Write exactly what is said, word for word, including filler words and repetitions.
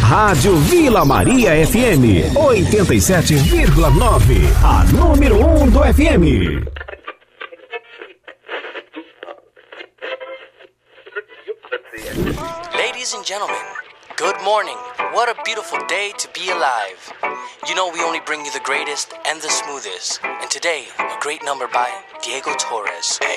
Rádio Vila Maria F M, oitenta e sete vírgula nove, a número um do F M. Ladies and gentlemen, good morning. What a beautiful day to be alive. You know we only bring you the greatest and the smoothest. And today, a great number by Diego Torres.